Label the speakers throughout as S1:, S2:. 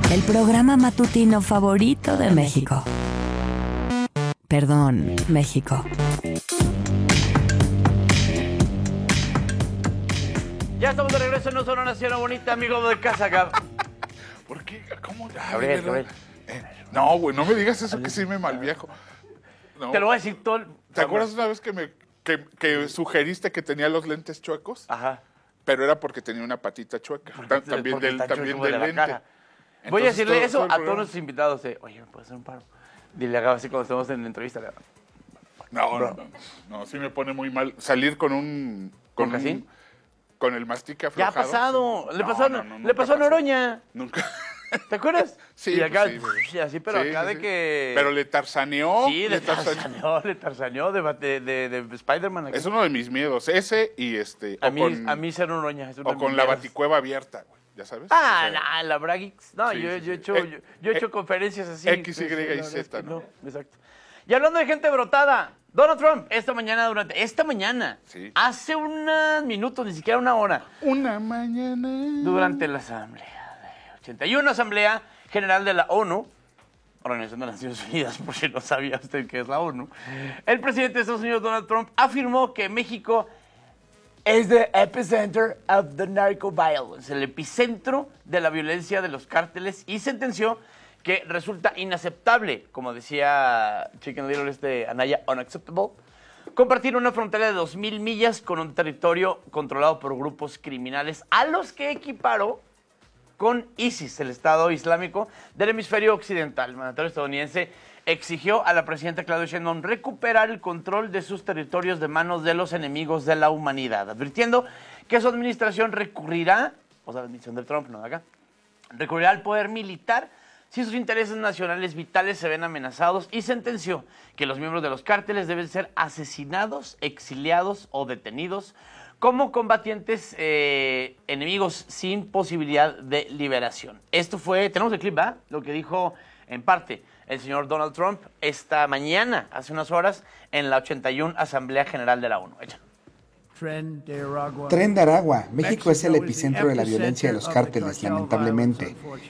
S1: El programa matutino favorito de México. Perdón, México.
S2: Ya estamos de regreso en No Sonora Nación Bonita, amigo de casa acá.
S3: ¿Por qué? ¿Cómo?
S2: Gabriel.
S3: No, güey, no me digas eso que sí me malviajo. No.
S2: Te lo voy a decir todo.
S3: ¿Te acuerdas una vez que sugeriste que tenía los lentes chuecos?
S2: Ajá.
S3: Pero era porque tenía una patita chueca. También del lente.
S2: Cara. Voy a decirle eso a todos nuestros invitados. Oye, ¿me puedes hacer un paro? Dile a así cuando estemos en la entrevista.
S3: No, sí me pone muy mal salir con un...
S2: ¿Con Casín?
S3: Con el mastique aflojado.
S2: Ya ha pasado.
S3: Sí.
S2: Le pasó a Noroña.
S3: Nunca.
S2: ¿Te acuerdas?
S3: Sí,
S2: y acá,
S3: sí.
S2: así, pero
S3: Sí,
S2: acá
S3: sí,
S2: de
S3: sí.
S2: que...
S3: Pero le tarzaneó.
S2: Sí, le tarzaneó de Spider-Man.
S3: Es uno de mis miedos, ese y
S2: A mí ser Noroña. Es uno
S3: o
S2: de
S3: con
S2: mis
S3: la
S2: miedos.
S3: baticueva abierta, güey. ¿Ya sabes?
S2: La Braguix. No,
S3: Sí,
S2: yo
S3: sí,
S2: he
S3: sí.
S2: hecho conferencias así.
S3: X, Y y
S2: la verdad
S3: Z,
S2: es que
S3: ¿no?
S2: Exacto. Y hablando de gente brotada, Donald Trump, esta mañana,
S3: Sí.
S2: hace unos minutos, ni siquiera una hora,
S3: Una mañana.
S2: durante la asamblea de 81, Asamblea General de la ONU, Organización de las Naciones Unidas, por si no sabía usted qué es la ONU, el presidente de Estados Unidos, Donald Trump, afirmó que México es the epicenter of the narco violence, el epicentro de la violencia de los cárteles, y sentenció que resulta inaceptable, como decía Chicken Little Anaya, unacceptable, compartir una frontera de 2,000 millas con un territorio controlado por grupos criminales a los que equiparó con ISIS, el Estado Islámico del hemisferio occidental. El mandatario estadounidense exigió a la presidenta Claudia Sheinbaum recuperar el control de sus territorios de manos de los enemigos de la humanidad, advirtiendo que su administración recurrirá, o sea, la administración de Trump, no de acá, recurrirá al poder militar si sus intereses nacionales vitales se ven amenazados, y sentenció que los miembros de los cárteles deben ser asesinados, exiliados o detenidos como combatientes enemigos sin posibilidad de liberación. Esto fue, tenemos el clip, ¿va? Lo que dijo en parte el señor Donald Trump esta mañana, hace unas horas, en la 81 Asamblea General de la ONU. Échalo.
S4: Tren de Aragua. México es el epicentro de la violencia de los cárteles, lamentablemente.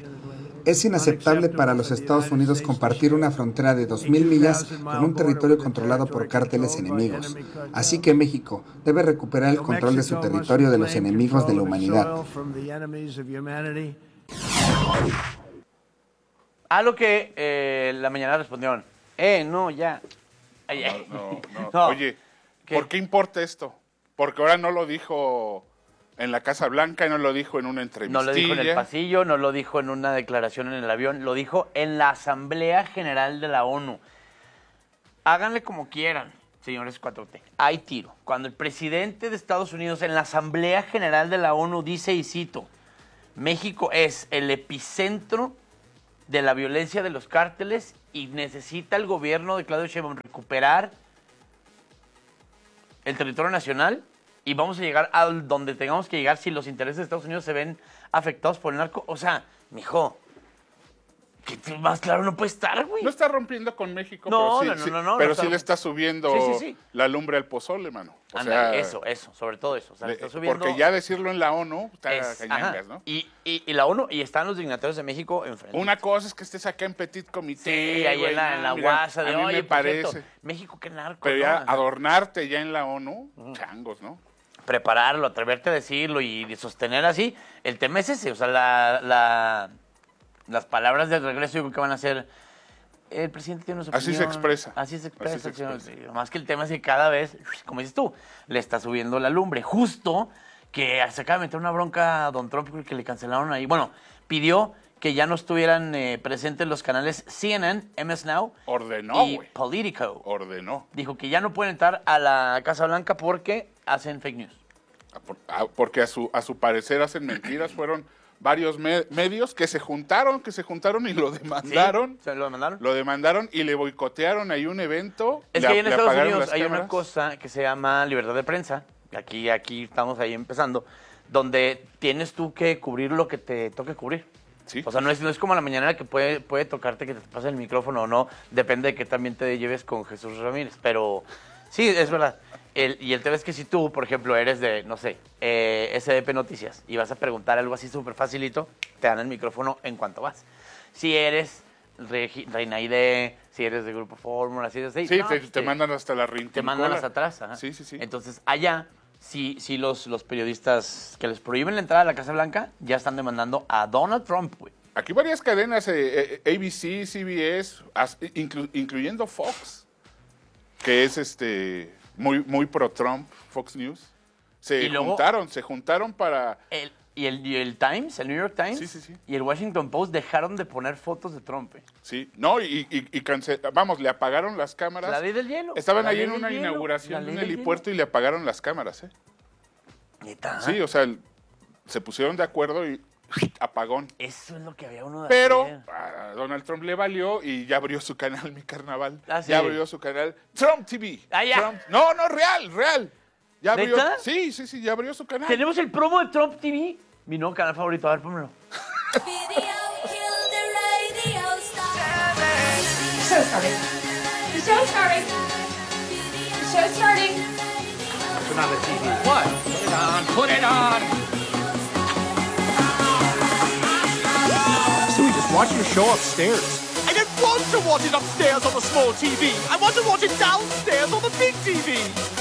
S4: Es inaceptable para los Estados Unidos compartir una frontera de 2,000 millas con un territorio controlado por cárteles enemigos. Así que México debe recuperar el control de su territorio de los enemigos de la humanidad.
S2: A lo que la mañana respondieron, no, ya.
S3: No. Oye, ¿por qué importa esto? Porque ahora no lo dijo en la Casa Blanca y no lo dijo en una entrevista.
S2: No lo dijo en el pasillo, no lo dijo en una declaración en el avión, lo dijo en la Asamblea General de la ONU. Háganle como quieran, señores 4T. Hay tiro. Cuando el presidente de Estados Unidos en la Asamblea General de la ONU dice, y cito, México es el epicentro de la violencia de los cárteles y necesita el gobierno de Claudia Sheinbaum recuperar el territorio nacional, y vamos a llegar a donde tengamos que llegar si los intereses de Estados Unidos se ven afectados por el narco. O sea, mijo, que más claro no puede estar, güey.
S3: No está rompiendo con México,
S2: no,
S3: pero sí le está subiendo la lumbre al pozole, mano. O sea,
S2: eso, sobre todo eso. O sea, está subiendo...
S3: Porque ya decirlo en la ONU está cañangas, ¿no?
S2: Y la ONU, y están los dignatarios de México enfrente.
S3: Una cosa es que estés acá en Petit Comité.
S2: Sí, ahí en la guasa de,
S3: a mí
S2: oye,
S3: me parece.
S2: Cierto, México, qué narco.
S3: Pero ya adornarte ya en la ONU, changos, ¿no?
S2: Prepararlo, atreverte a decirlo y sostener así. El tema es ese, o sea, las palabras del regreso yo creo que van a ser, el presidente tiene una opinión.
S3: Así se expresa.
S2: Más que el tema es que cada vez, como dices tú, le está subiendo la lumbre. Justo que se acaba de meter una bronca a Don Trump que le cancelaron ahí. Bueno, pidió que ya no estuvieran presentes los canales CNN, MS Now y Politico.
S3: Ordenó.
S2: Dijo que ya no pueden entrar a la Casa Blanca porque hacen fake news.
S3: Porque a su parecer hacen mentiras. Fueron varios medios que se juntaron y lo demandaron.
S2: ¿Sí? ¿Se lo demandaron?
S3: Lo demandaron y le boicotearon ahí un evento.
S2: Es que ahí en Estados Unidos hay una cosa que se llama libertad de prensa. Aquí estamos ahí empezando, donde tienes tú que cubrir lo que te toque cubrir.
S3: Sí.
S2: O sea, no es como la mañanera que puede tocarte que te pase el micrófono o no, depende de que también te lleves con Jesús Ramírez, pero Sí, es verdad. Y el tema es que si tú, por ejemplo, eres de, no sé, SDP Noticias y vas a preguntar algo así súper facilito, te dan el micrófono en cuanto vas. Si eres Reina ID, si eres de Grupo Fórmula, si eres de...
S3: Sí, no, te mandan hasta la rincola.
S2: Te mandan hasta atrás. Ajá.
S3: Sí, sí, sí.
S2: Entonces, allá, sí los periodistas que les prohíben la entrada a la Casa Blanca ya están demandando a Donald Trump, güey.
S3: Aquí varias cadenas, ABC, CBS, incluyendo Fox, que es muy pro-Trump, Fox News, se juntaron para...
S2: Y el Times, el New York Times,
S3: sí.
S2: y el Washington Post dejaron de poner fotos de Trump.
S3: Sí, no, le apagaron las cámaras.
S2: La ley del hielo.
S3: Estaban ahí en una inauguración de un helipuerto y le apagaron las cámaras,
S2: ¿Neta?
S3: Sí, o sea, se pusieron de acuerdo y apagón.
S2: Eso es lo que había uno de
S3: Pero
S2: hacer.
S3: a Donald Trump le valió y ya abrió su canal, Mi Carnaval.
S2: Sí.
S3: Ya abrió su canal Trump TV.
S2: Ya.
S3: Trump. No, real. Ya abrió.
S2: ¿Neta?
S3: Sí, ya abrió su canal.
S2: Tenemos el promo de Trump TV. Mi nuevo canal favorito. A ver, pónmelo.
S5: The show's starting.
S2: Turn on the TV.
S6: What? Put it on. So we just watch your show upstairs. I don't want to watch it upstairs on the small TV. I want to watch it downstairs on the big TV.